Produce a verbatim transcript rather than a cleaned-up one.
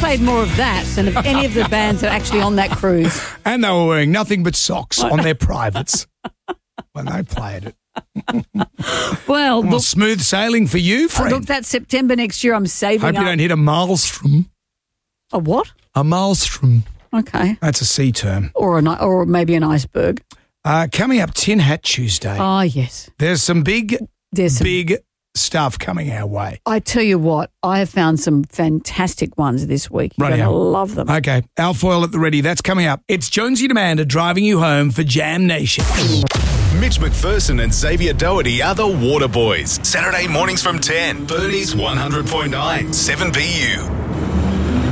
played more of that than of any of the bands that are actually on that cruise. And they were wearing nothing but socks on their privates when they played it. Well, Well, look, smooth sailing for you, oh, friend. look, that September next year I'm saving Hope you up. don't hit a maelstrom. A what? A maelstrom. Okay. That's a sea term. Or, an, or maybe an iceberg. Uh, coming up, Tin Hat Tuesday. Oh, yes. There's some big, There's some, big stuff coming our way. I tell you what, I have found some fantastic ones this week. You're going to Rightio. love them. Okay, Alfoil at the ready. That's coming up. It's Jonesy Demander driving you home for Jam Nation. Mitch McPherson and Xavier Doherty are the Water Boys. Saturday mornings from ten. Birdie's one hundred point nine, seven P U.